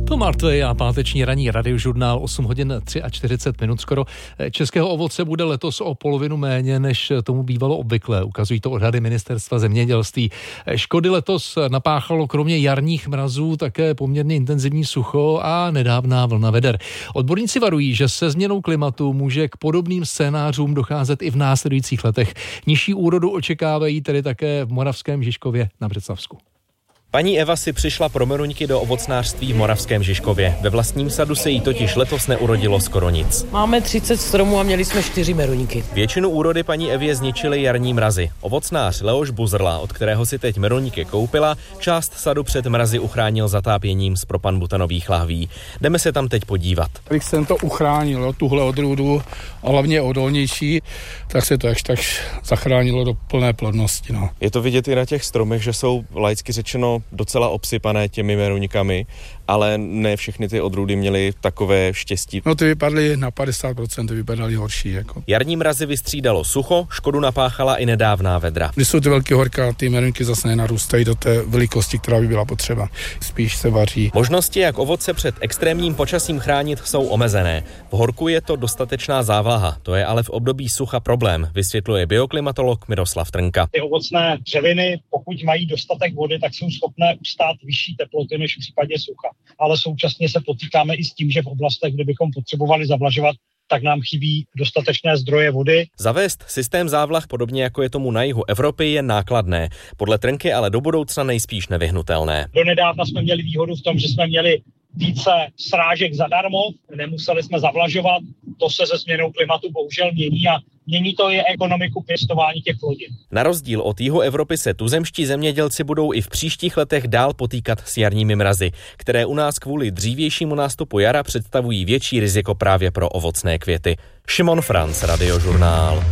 Tom Artvej a páteční ranní radiožurnál 8 hodin 43 minut skoro. Českého ovoce bude letos o polovinu méně, než tomu bývalo obvykle. Ukazují to odhady Ministerstva zemědělství. Škody letos napáchalo kromě jarních mrazů také poměrně intenzivní sucho a nedávná vlna veder. Odborníci varují, že se změnou klimatu může k podobným scénářům docházet i v následujících letech. Nižší úrodu očekávají tedy také v Moravském Žižkově na Břeclavsku. Paní Eva si přišla pro meruňky do ovocnářství v Moravském Žižkově. Ve vlastním sadu se jí totiž letos neurodilo skoro nic. Máme 30 stromů a měli jsme 4 meruňky. Většinu úrody paní Evě zničily jarní mrazy. Ovocnář Leoš Buzrla, od kterého si teď meruňky koupila, část sadu před mrazy uchránil zatápěním z propanbutanových lahví. Jdeme se tam teď podívat. Když jsem to uchránil, tuhle odrůdu, a hlavně odolnější, tak se to tak zachránilo do plné plodnosti. No. Je to vidět i na těch stromech, že jsou laicky řečeno docela obsypané těmi meruňkami, ale ne všechny ty odrůdy měly takové štěstí. No ty vypadly na 50%, ty vypadaly horší. Jako. Jarní mrazy vystřídalo sucho, škodu napáchala i nedávná vedra. Když jsou ty velké horka, ty meruňky zase nenarůstají do té velikosti, která by byla potřeba. Spíš se vaří. Možnosti, jak ovoce před extrémním počasím chránit, jsou omezené. V horku je to dostatečná závlaha, to je ale v období sucha problém, vysvětluje bioklimatolog Miroslav Trnka. Ty ovocné dřeviny, pokud mají dostatek vody, tak jsou schopné ustát vyšší teploty než v případě sucha. Ale současně se potýkáme i s tím, že v oblastech, kde bychom potřebovali zavlažovat, tak nám chybí dostatečné zdroje vody. Zavést systém závlah, podobně jako je tomu na jihu Evropy, je nákladné. Podle Trnky ale do budoucna nejspíš nevyhnutelné. Donedávna jsme měli výhodu v tom, že jsme měli více srážek zadarmo, nemuseli jsme zavlažovat, to se se změnou klimatu bohužel mění a mění to i ekonomiku pěstování těch plodin. Na rozdíl od jihu Evropy se tuzemští zemědělci budou i v příštích letech dál potýkat s jarními mrazy, které u nás kvůli dřívějšímu nástupu jara představují větší riziko právě pro ovocné květy. Šimon Franc, Radiožurnál.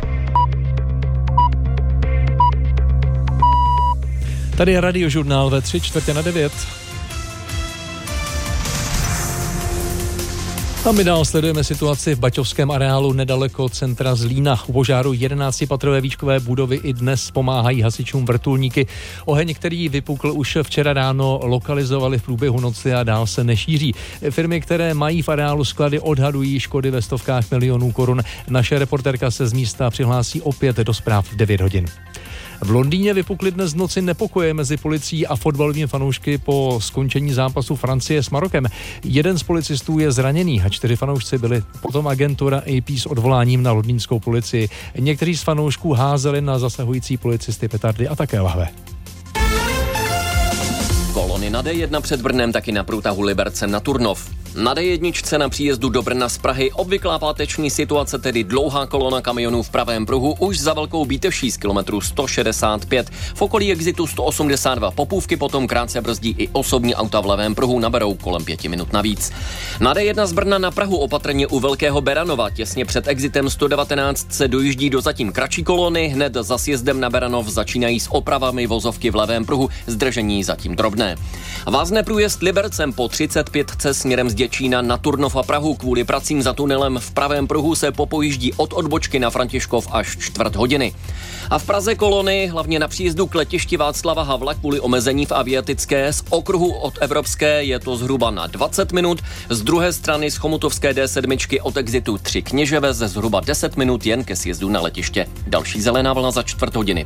Tady je Radiožurnál ve 8:45. A my dál sledujeme situaci v baťovském areálu nedaleko centra Zlína. U požáru 11patrové výškové budovy i dnes pomáhají hasičům vrtulníky. Oheň, který vypukl už včera ráno, lokalizovali v průběhu noci a dál se nešíří. Firmy, které mají v areálu sklady, odhadují škody ve stovkách milionů korun. Naše reportérka se z místa přihlásí opět do zpráv v 9 hodin. V Londýně vypukly dnes v noci nepokoje mezi policií a fotbalovými fanoušky po skončení zápasu Francie s Marokem. Jeden z policistů je zraněný a 4 fanoušci byli. Potom agentura AP s odvoláním na londýnskou policii. Někteří z fanoušků házeli na zasahující policisty petardy a také lahve. Kolony na D1 před Brnem, taky na průtahu Liberce na Turnov. Na D1 na příjezdu do Brna z Prahy obvyklá páteční situace, tedy dlouhá kolona kamionů v pravém pruhu už za Velkou Bítevší z kilometru 165. V okolí exitu 182 Popůvky potom krátce brzdí i osobní auta v levém pruhu, naberou kolem 5 minut navíc. Na D1 z Brna na Prahu opatrně u Velkého Beranova, těsně před exitem 119 se dojíždí do zatím kratší kolony, hned za sjezdem na Beranov začínají s opravami vozovky v levém pruhu, zdržení zatím drobné. Vázne průjezd Libercem po 35 směrem z Děčína na Turnov a Prahu kvůli pracím za tunelem v pravém pruhu se popojíždí od odbočky na Františkov až 1/4 hodiny. A v Praze kolony, hlavně na příjezdu k letišti Václava Havla kvůli omezení v aviatické, z okruhu od Evropské je to zhruba na 20 minut, z druhé strany z chomutovské D7 od exitu 3 Kněževe ze zhruba 10 minut jen ke sjezdu na letiště. Další zelená vlna za 1/4 hodiny.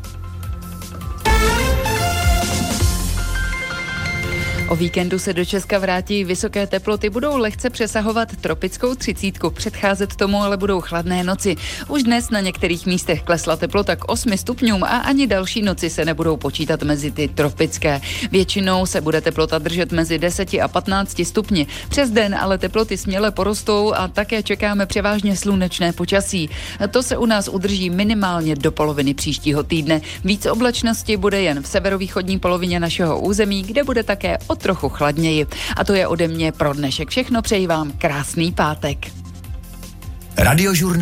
O víkendu se do Česka vrátí vysoké teploty, budou lehce přesahovat tropickou 30, předcházet tomu ale budou chladné noci. Už dnes na některých místech klesla teplota k 8 stupňům a ani další noci se nebudou počítat mezi ty tropické. Většinou se bude teplota držet mezi 10 a 15 stupni. Přes den ale teploty směle porostou a také čekáme převážně slunečné počasí. To se u nás udrží minimálně do poloviny příštího týdne. Víc oblačnosti bude jen v severovýchodní polovině našeho území, kde bude také o trochu chladněji. A to je ode mě pro dnešek všechno. Přeji vám krásný pátek. Radiožurnál.